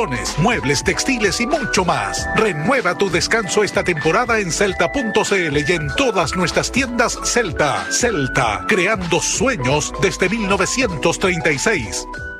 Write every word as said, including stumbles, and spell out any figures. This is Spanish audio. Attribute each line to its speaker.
Speaker 1: muebles, textiles y mucho más. Renueva tu descanso esta temporada en Celta punto c l y en todas nuestras tiendas Celta. Celta, creando sueños desde mil novecientos treinta y seis.